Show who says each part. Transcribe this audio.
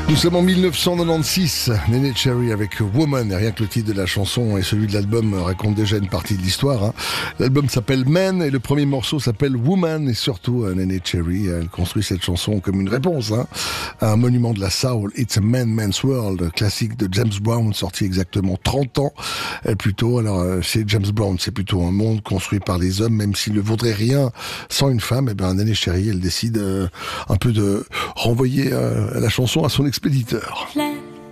Speaker 1: Nous sommes en 1996, Néné Cherry avec Woman, et rien que le titre de la chanson et celui de l'album racontent déjà une partie de l'histoire. L'album s'appelle Men et le premier morceau s'appelle Woman, et surtout Néné Cherry, elle construit cette chanson comme une réponse à un monument de la soul, It's a Man's World, classique de James Brown, sorti exactement 30 ans plus tôt. Alors chez James Brown, c'est plutôt un monde construit par les hommes, même s'il ne vaudrait rien sans une femme. Et bien Néné Cherry, elle décide un peu de renvoyer la chanson à son expéditeur.